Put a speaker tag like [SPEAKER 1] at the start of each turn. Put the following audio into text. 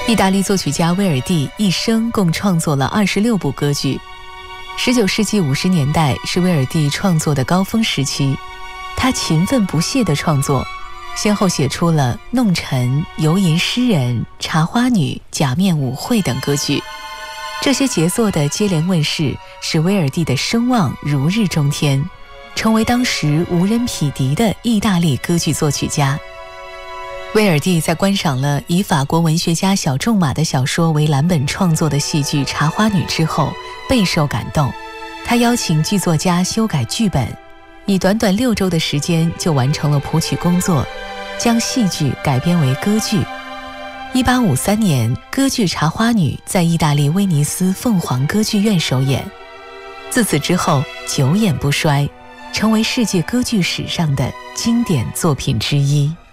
[SPEAKER 1] 意大利作曲家威尔第一生共创作了26部歌剧。19世纪50年代是威尔第创作的高峰时期，他勤奋不懈地创作，先后写出了《弄臣》《游吟诗人》《茶花女》《假面舞会》等歌剧。这些杰作的接连问世，使威尔第的声望如日中天，成为当时无人匹敌的意大利歌剧作曲家。威尔第在观赏了以法国文学家小仲马的小说为蓝本创作的戏剧《茶花女》之后，备受感动。他邀请剧作家修改剧本，以短短6周的时间就完成了谱曲工作，将戏剧改编为歌剧。1853年，歌剧《茶花女》在意大利威尼斯凤凰歌剧院首演，自此之后久演不衰，成为世界歌剧史上的经典作品之一。